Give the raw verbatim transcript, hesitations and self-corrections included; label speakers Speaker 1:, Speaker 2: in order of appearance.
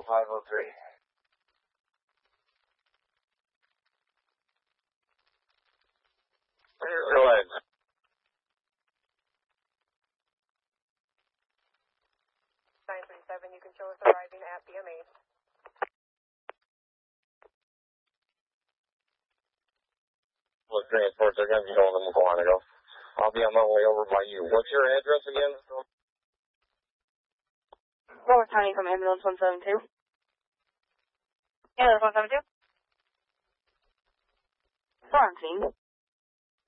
Speaker 1: five oh three. Go ahead.
Speaker 2: nine three seven, you can show us arriving at B M A.
Speaker 1: Look, transports are going to be going to Mukwonago. I'll be on my way over by you. What's your address again?
Speaker 2: Lower County from ambulance one seven two. Ambulance one seven two. Quarantine.